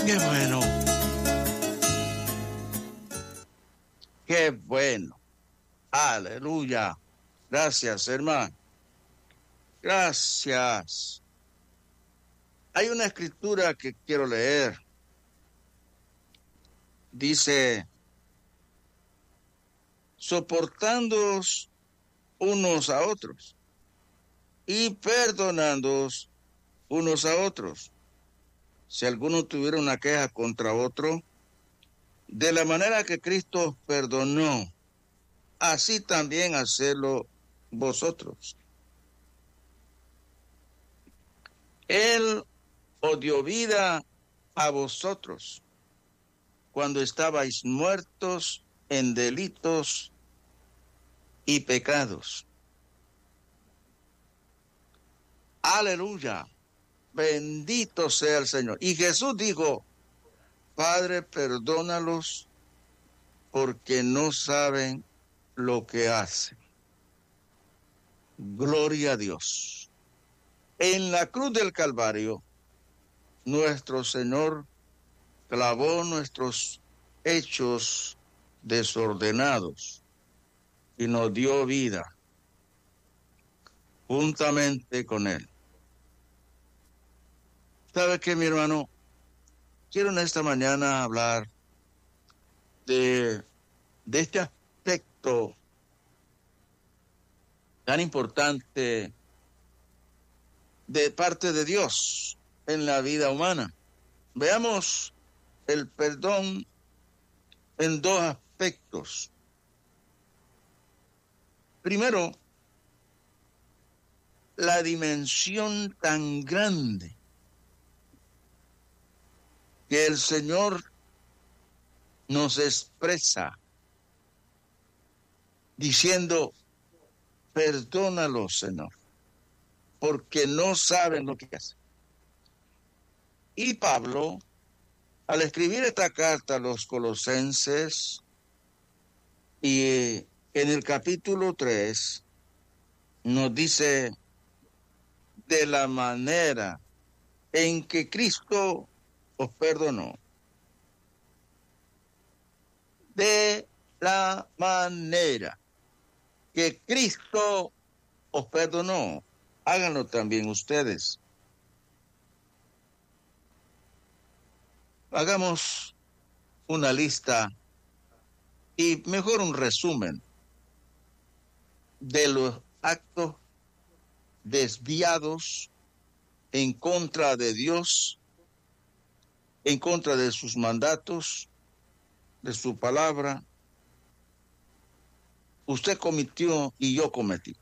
Qué bueno. Qué bueno. Aleluya. Gracias, hermano. Gracias. Hay una escritura que quiero leer. Dice, soportándoos unos a otros y perdonándoos unos a otros. Si alguno tuviera una queja contra otro, de la manera que Cristo os perdonó, así también hacedlo vosotros. Él os dio vida a vosotros cuando estabais muertos en delitos y pecados. Aleluya. Bendito sea el Señor. Y Jesús dijo, Padre, perdónalos porque no saben lo que hacen. Gloria a Dios. En la cruz del Calvario, nuestro Señor clavó nuestros hechos desordenados y nos dio vida juntamente con Él. ¿Sabe qué, mi hermano? Quiero en esta mañana hablar de este aspecto tan importante de parte de Dios en la vida humana. Veamos el perdón en dos aspectos. Primero, la dimensión tan grande que el Señor nos expresa diciendo, perdónalos, Señor, porque no saben lo que hacen. Y Pablo, al escribir esta carta a los Colosenses, y en el capítulo 3, nos dice de la manera en que Cristo os perdonó. De la manera que Cristo os perdonó, háganlo también ustedes. Hagamos una lista y mejor un resumen de los actos desviados en contra de Dios, en contra de sus mandatos, de su palabra. Usted cometió y yo cometí.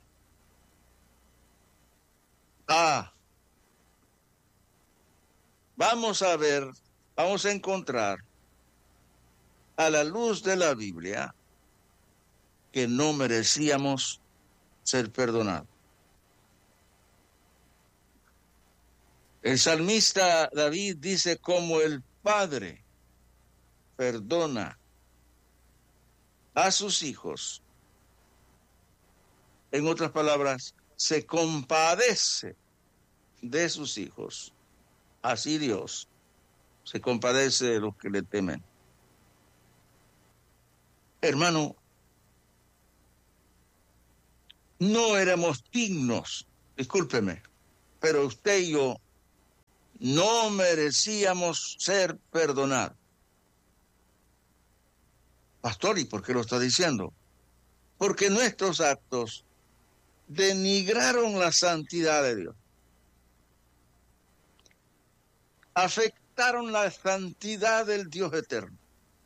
Vamos a ver, vamos a encontrar a la luz de la Biblia que no merecíamos ser perdonados. El salmista David dice, como el Padre perdona a sus hijos, en otras palabras, se compadece de sus hijos, así Dios se compadece de los que le temen. Hermano, no éramos dignos, discúlpeme, pero usted y yo no merecíamos ser perdonados. Pastor, ¿y por qué lo está diciendo? Porque nuestros actos denigraron la santidad de Dios. Afectaron la santidad del Dios eterno.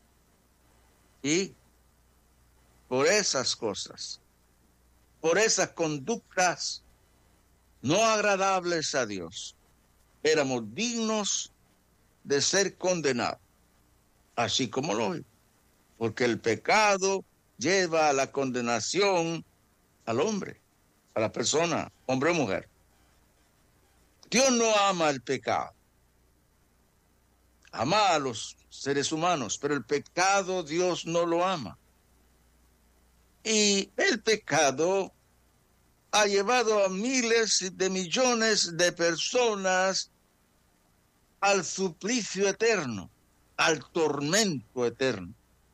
Y por esas cosas, por esas conductas no agradables a Dios, éramos dignos de ser condenados, así como lo es, porque el pecado lleva a la condenación al hombre, a la persona, hombre o mujer. Dios no ama el pecado, ama a los seres humanos, pero el pecado Dios no lo ama. Y el pecado ha llevado a miles de millones de personas al suplicio eterno, al tormento eterno,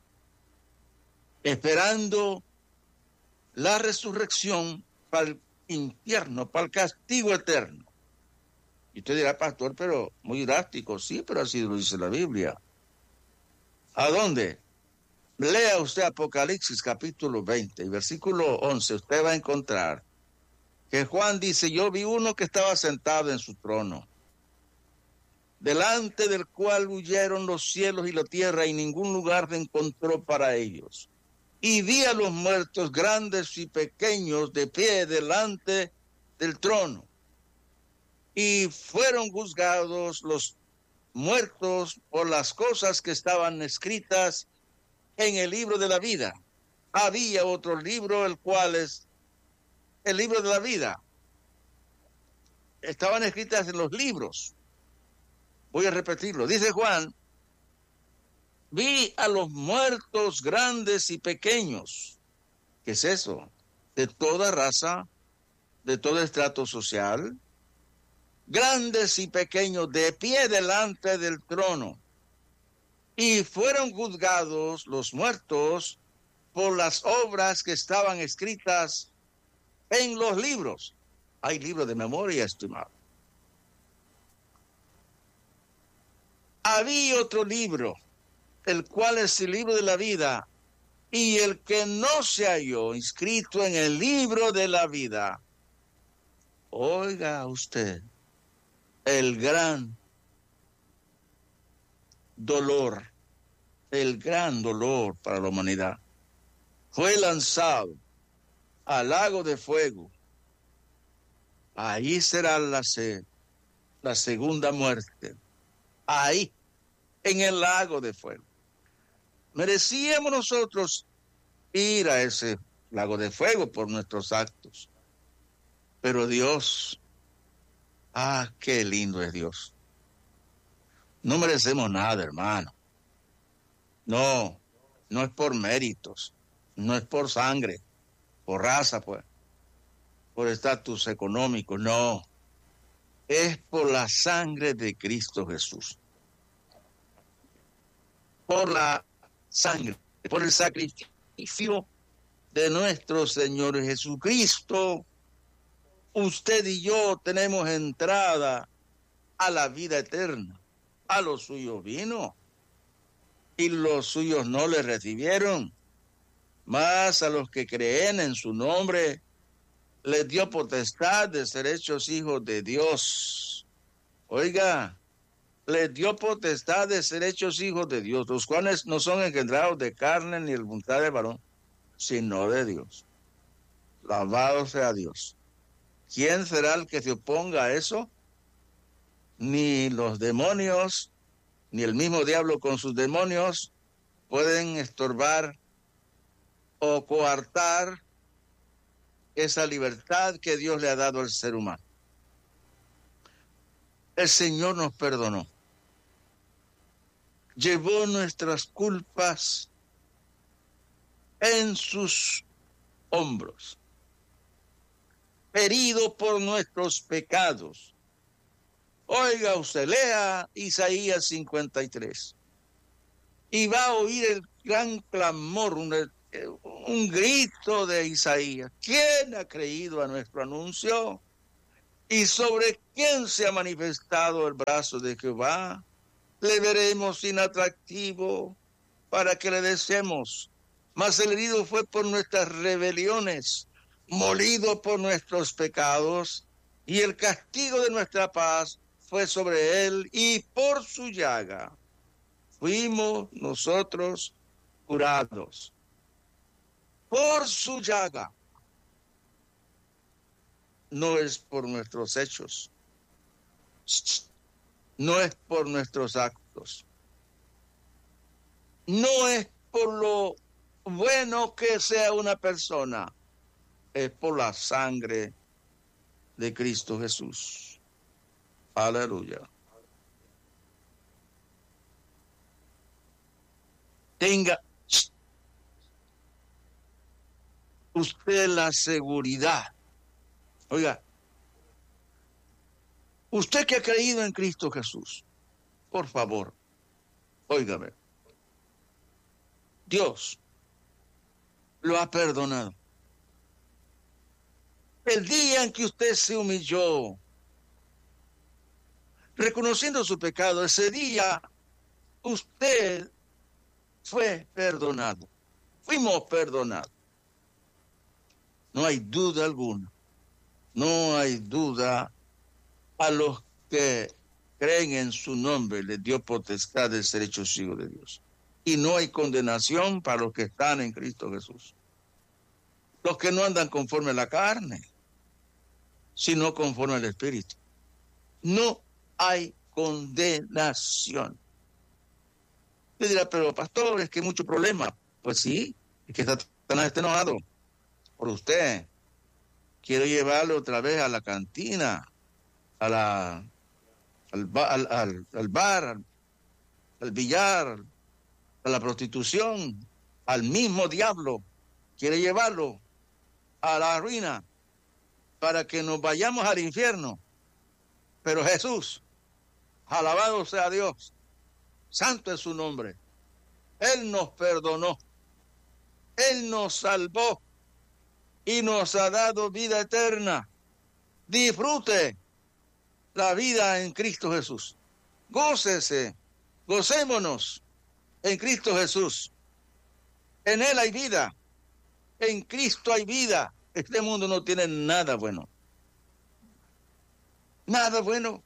esperando la resurrección para el infierno, para el castigo eterno. Y usted dirá, pastor, pero muy drástico. Sí, pero así lo dice la Biblia. ¿A dónde? Lea usted Apocalipsis capítulo 20 y versículo 11. Usted va a encontrar que Juan dice, yo vi uno que estaba sentado en su trono, delante del cual huyeron los cielos y la tierra y ningún lugar se encontró para ellos. Y vi a los muertos grandes y pequeños de pie delante del trono. Y fueron juzgados los muertos por las cosas que estaban escritas en el libro de la vida. Había otro libro, el cual es el libro de la vida. Estaban escritas en los libros. Voy a repetirlo. Dice Juan, vi a los muertos grandes y pequeños. ¿Qué es eso? De toda raza, de todo estrato social, grandes y pequeños, de pie delante del trono. Y fueron juzgados los muertos por las obras que estaban escritas en los libros. Hay libros de memoria, estimado. Había otro libro, el cual es el libro de la vida, y el que no se halló inscrito en el libro de la vida. Oiga usted, el gran dolor para la humanidad. Fue lanzado al lago de fuego. Ahí será la segunda muerte. Ahí, en el lago de fuego. Merecíamos nosotros ir a ese lago de fuego por nuestros actos. Pero Dios, qué lindo es Dios. No merecemos nada, hermano. No es por méritos, no es por sangre, por raza, pues, por estatus económico, no. Es por la sangre de Cristo Jesús. Por la sangre, por el sacrificio de nuestro Señor Jesucristo, usted y yo tenemos entrada a la vida eterna. A los suyos vino y los suyos no le recibieron, mas a los que creen en su nombre les dio potestad de ser hechos hijos de Dios. Oiga, les dio potestad de ser hechos hijos de Dios, los cuales no son engendrados de carne ni de voluntad de varón, sino de Dios. Alabado sea Dios. ¿Quién será el que se oponga a eso? Ni los demonios, ni el mismo diablo con sus demonios pueden estorbar o coartar esa libertad que Dios le ha dado al ser humano. El Señor nos perdonó. Llevó nuestras culpas en sus hombros. Herido por nuestros pecados. Oiga usted, lea Isaías 53. Y va a oír el gran clamor, un grito de Isaías. ¿Quién ha creído a nuestro anuncio? ¿Y sobre quién se ha manifestado el brazo de Jehová? Le veremos inatractivo para que le deseemos. Mas el herido fue por nuestras rebeliones, molido por nuestros pecados, y el castigo de nuestra paz fue sobre él, y por su llaga fuimos nosotros curados. Por su llaga. No es por nuestros hechos. No es por nuestros actos. No es por lo bueno que sea una persona. Es por la sangre de Cristo Jesús. Aleluya. Tenga usted la seguridad. Oiga, usted que ha creído en Cristo Jesús, Por favor, óigame. Dios lo ha perdonado. El día en que usted se humilló, reconociendo su pecado, ese día usted fue perdonado. Fuimos perdonados. No hay duda alguna. No hay duda. A los que creen en su nombre les dio potestad de ser hechos hijos de Dios. Y no hay condenación para los que están en Cristo Jesús. Los que no andan conforme a la carne, sino conforme al Espíritu. No hay condenación. Usted dirá, pero pastor, es que hay mucho problema. Pues sí, es que Satanás está enojado por usted. Quiero llevarlo otra vez a la cantina, al bar, al billar, a la prostitución, al mismo diablo. Quiere llevarlo a la ruina para que nos vayamos al infierno. Pero Jesús, alabado sea Dios, santo es su nombre. Él nos perdonó, Él nos salvó y nos ha dado vida eterna. Disfrute la vida en Cristo Jesús. Gócese, gocémonos en Cristo Jesús. En Él hay vida, en Cristo hay vida. Este mundo no tiene nada bueno. Nada bueno.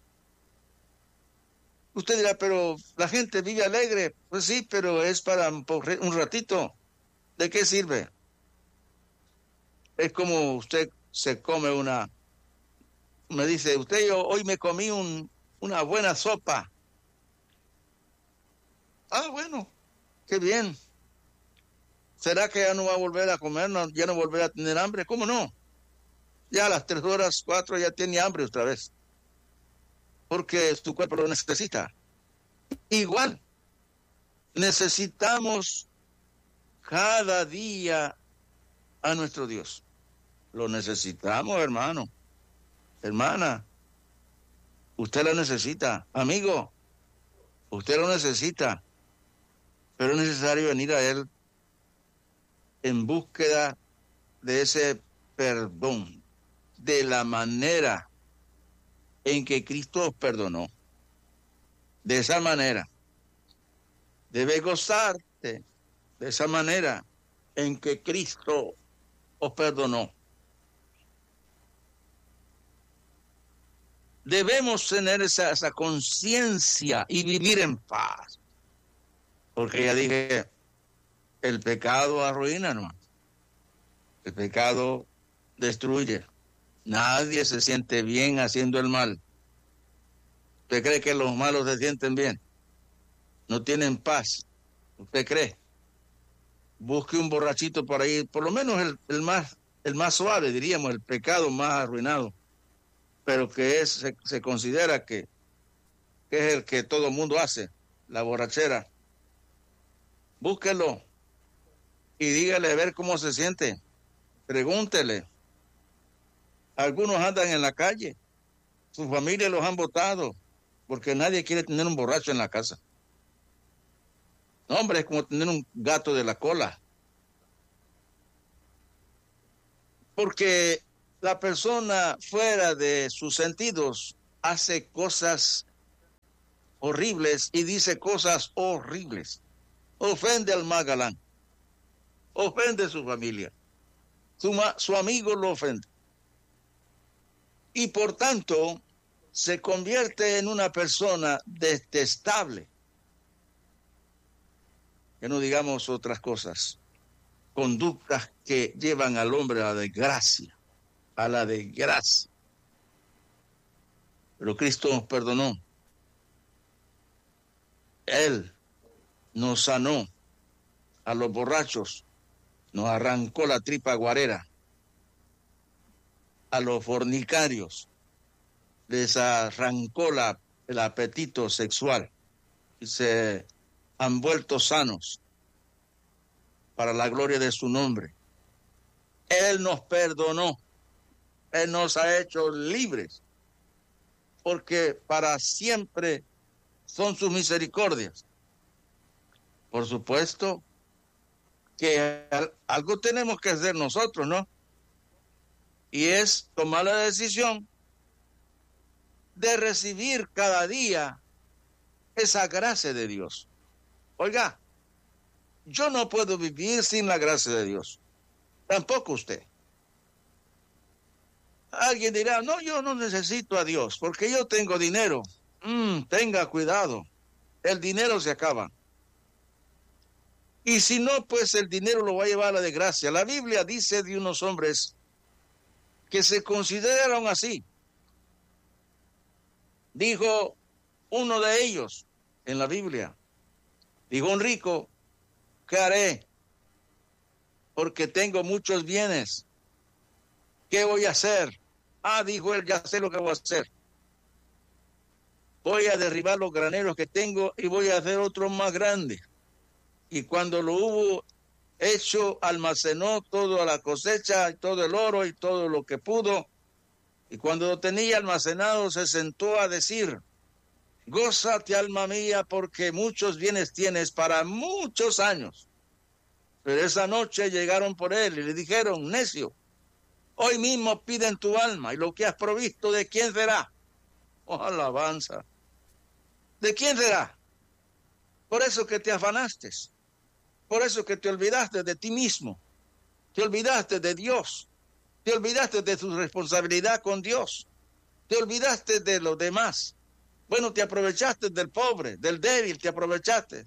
Usted dirá, pero la gente vive alegre. Pues sí, pero es para un ratito. ¿De qué sirve? Es como usted se come me dice, yo hoy me comí una buena sopa. Ah, bueno, qué bien. ¿Será que ya no va a volver a comer, ya no volverá a tener hambre? ¿Cómo no? Ya a las 3 horas, 4 ya tiene hambre otra vez. Porque su cuerpo lo necesita. Igual, necesitamos cada día a nuestro Dios. Lo necesitamos, hermano. Hermana, usted lo necesita. Amigo, usted lo necesita. Pero es necesario venir a Él en búsqueda de ese perdón, de la manera en que Cristo os perdonó. De esa manera. Debe gozarte de esa manera en que Cristo os perdonó. Debemos tener esa conciencia y vivir en paz. Porque ya dije, el pecado arruina, ¿no? El pecado destruye. Nadie se siente bien haciendo el mal. ¿Usted cree que los malos se sienten bien? No tienen paz. ¿Usted cree? Busque un borrachito por ahí, por lo menos el más suave, diríamos, el pecado más arruinado, pero que se considera que es el que todo mundo hace, la borrachera. Búsquelo y dígale a ver cómo se siente. Pregúntele. Algunos andan en la calle, sus familias los han botado, porque nadie quiere tener un borracho en la casa. No, hombre, es como tener un gato de la cola. Porque la persona fuera de sus sentidos hace cosas horribles y dice cosas horribles. Ofende al más galán. Ofende a su familia. Su amigo lo ofende. Y por tanto, se convierte en una persona detestable. Que no digamos otras cosas. Conductas que llevan al hombre a la desgracia. A la desgracia. Pero Cristo nos perdonó. Él nos sanó a los borrachos. Nos arrancó la tripa guarera. A los fornicarios les arrancó el apetito sexual. Y se han vuelto sanos para la gloria de su nombre. Él nos perdonó. Él nos ha hecho libres. Porque para siempre son sus misericordias. Por supuesto que algo tenemos que hacer nosotros, ¿no? Y es tomar la decisión de recibir cada día esa gracia de Dios. Oiga, yo no puedo vivir sin la gracia de Dios. Tampoco usted. Alguien dirá, no, yo no necesito a Dios porque yo tengo dinero. Tenga cuidado, el dinero se acaba. Y si no, pues el dinero lo va a llevar a la desgracia. La Biblia dice de unos hombres que se consideraron así. Dijo uno de ellos en la Biblia, dijo un rico, ¿qué haré? Porque tengo muchos bienes. ¿Qué voy a hacer? Dijo él, ya sé lo que voy a hacer. Voy a derribar los graneros que tengo y voy a hacer otros más grandes. Y cuando lo hubo hecho, almacenó toda la cosecha, todo el oro y todo lo que pudo. Y cuando lo tenía almacenado, se sentó a decir, gózate, alma mía, porque muchos bienes tienes para muchos años. Pero esa noche llegaron por él y le dijeron, necio, hoy mismo piden tu alma y lo que has provisto, ¿de quién será? Oh, alabanza. ¿De quién será? Por eso que te afanaste, por eso que te olvidaste de ti mismo, te olvidaste de Dios, te olvidaste de tu responsabilidad con Dios, te olvidaste de los demás. Bueno, te aprovechaste del pobre, del débil, te aprovechaste.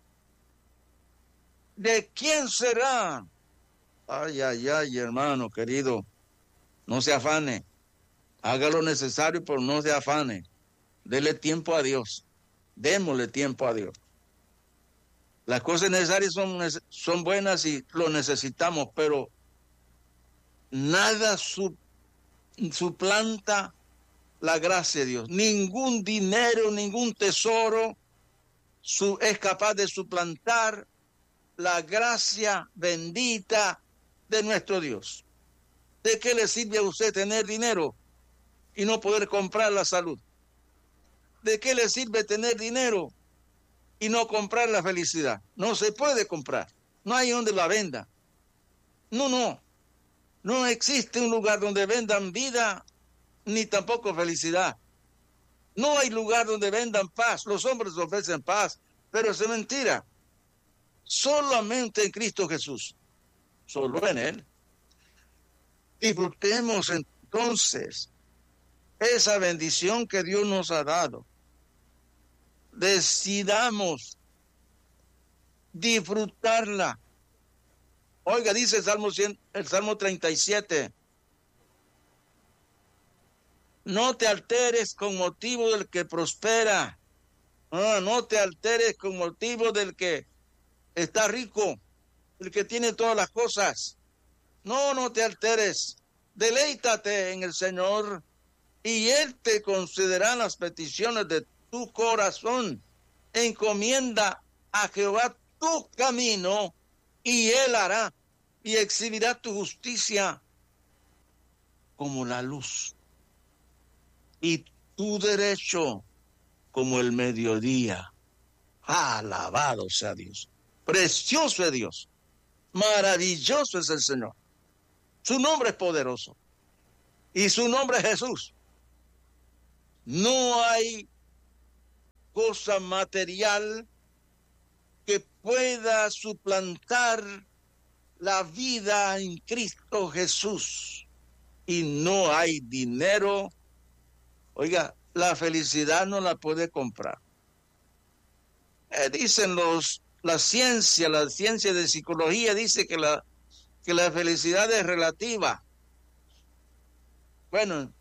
¿De quién será? Ay, hermano querido, no se afane, haga lo necesario, pero no se afane. Dele tiempo a Dios, démosle tiempo a Dios. Las cosas necesarias son buenas y lo necesitamos, pero nada suplanta la gracia de Dios. Ningún dinero, ningún tesoro es capaz de suplantar la gracia bendita de nuestro Dios. ¿De qué le sirve a usted tener dinero y no poder comprar la salud? ¿De qué le sirve tener dinero y no comprar la felicidad? No se puede comprar. No hay donde la venda. No existe un lugar donde vendan vida ni tampoco felicidad. No hay lugar donde vendan paz. Los hombres ofrecen paz, pero es mentira. Solamente en Cristo Jesús. Solo en Él. Disfrutemos entonces esa bendición que Dios nos ha dado. Decidamos disfrutarla. Oiga, dice el Salmo 37. No te alteres con motivo del que prospera. No te alteres con motivo del que está rico, el que tiene todas las cosas. No te alteres. Deleítate en el Señor y Él te concederá las peticiones de tu corazón. Encomienda a Jehová tu camino y Él hará y exhibirá tu justicia como la luz y tu derecho como el mediodía. Alabado sea Dios. Precioso es Dios. Maravilloso es el Señor. Su nombre es poderoso. Y su nombre es Jesús. No hay cosa material que pueda suplantar la vida en Cristo Jesús. Y no hay dinero. Oiga, la felicidad no la puede comprar. Dicen la ciencia de psicología dice que la felicidad es relativa. Bueno,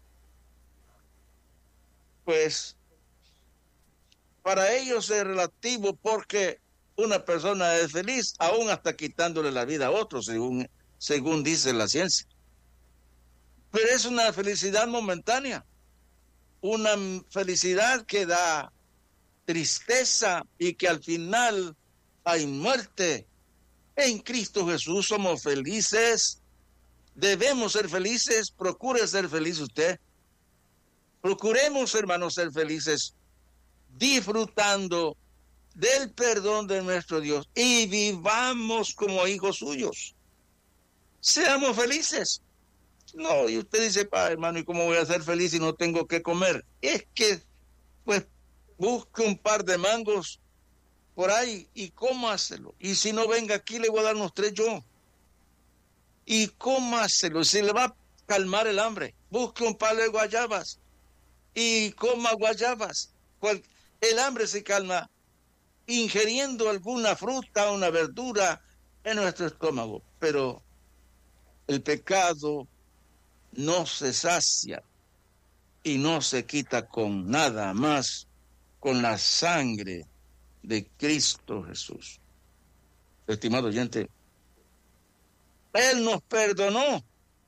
pues para ellos es relativo porque una persona es feliz aún hasta quitándole la vida a otro, según dice la ciencia. Pero es una felicidad momentánea, una felicidad que da tristeza y que al final hay muerte. En Cristo Jesús somos felices, debemos ser felices, procure ser feliz usted. Procuremos, hermanos, ser felices. disfrutando del perdón de nuestro Dios y vivamos como hijos suyos. Seamos felices. No, y usted dice, hermano, ¿y cómo voy a ser feliz si no tengo que comer? Es que, pues, busque un par de mangos por ahí y cómaselo. Y si no, venga aquí, le voy a dar unos 3 yo. Y cómaselo. Si le va a calmar el hambre, busque un palo de guayabas y coma guayabas. El hambre se calma ingiriendo alguna fruta o una verdura en nuestro estómago. Pero el pecado no se sacia y no se quita con nada más, con la sangre de Cristo Jesús. Estimado oyente, Él nos perdonó.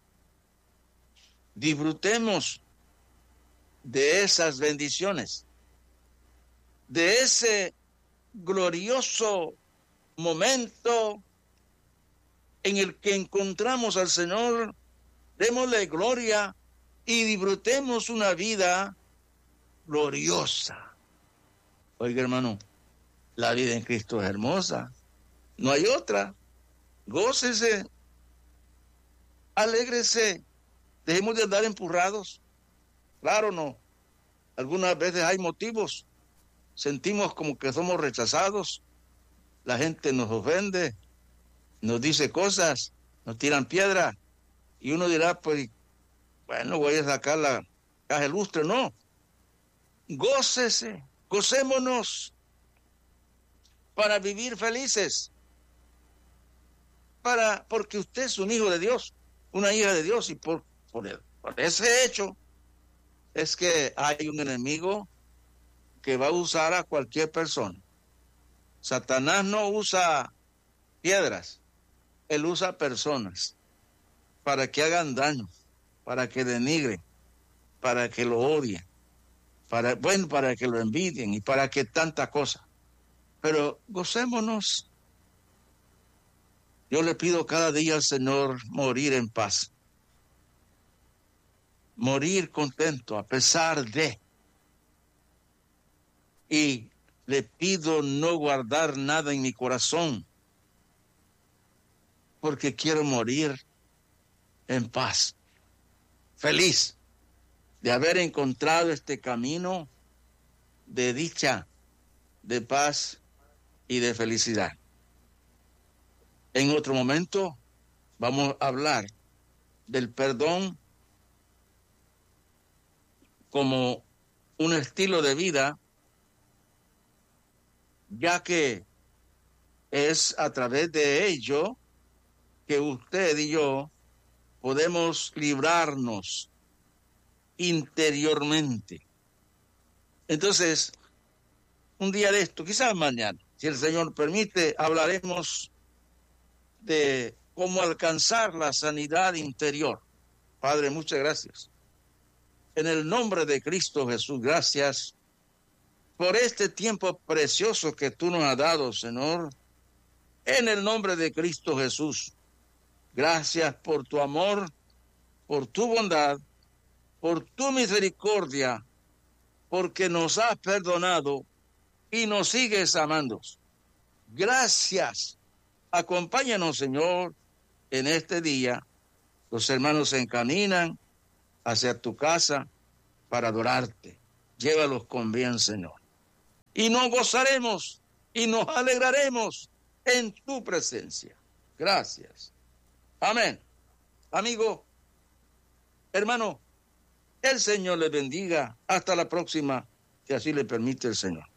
Disfrutemos de esas bendiciones, de ese glorioso momento en el que encontramos al Señor. Démosle gloria y disfrutemos una vida gloriosa. Oiga, hermano, la vida en Cristo es hermosa. No hay otra. Gócese, alégrese, dejemos de andar empurrados. Claro, no. Algunas veces hay motivos. Sentimos como que somos rechazados. La gente nos ofende, nos dice cosas, nos tiran piedra. Y uno dirá, pues, bueno, voy a sacar la caja de lustre. No. Gócese, gocémonos para vivir felices. Porque usted es un hijo de Dios, una hija de Dios, y por ese hecho es que hay un enemigo que va a usar a cualquier persona. Satanás no usa piedras, él usa personas para que hagan daño, para que denigren, para que lo odien, para que lo envidien y para que tanta cosa. Pero gocémonos. Yo le pido cada día al Señor morir en paz, morir contento a pesar de. Y le pido no guardar nada en mi corazón, porque quiero morir en paz, feliz de haber encontrado este camino de dicha, de paz y de felicidad. En otro momento vamos a hablar del perdón como un estilo de vida, ya que es a través de ello que usted y yo podemos librarnos interiormente. Entonces, un día de esto, quizás mañana, si el Señor permite, hablaremos de cómo alcanzar la sanidad interior. Padre, muchas gracias. En el nombre de Cristo Jesús, gracias por este tiempo precioso que tú nos has dado, Señor. En el nombre de Cristo Jesús, gracias por tu amor, por tu bondad, por tu misericordia, porque nos has perdonado y nos sigues amando. Gracias. Acompáñanos, Señor, en este día. Los hermanos se encaminan hacia tu casa para adorarte. Llévalos con bien, Señor. Y nos gozaremos y nos alegraremos en tu presencia. Gracias. Amén. Amigo, hermano, el Señor le bendiga. Hasta la próxima, si así le permite el Señor.